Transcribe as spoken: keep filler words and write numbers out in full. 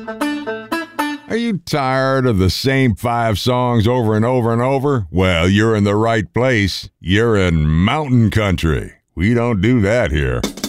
Are you tired of the same five songs over and over and over? Well, you're in the right place. You're in mountain country. We don't do that here.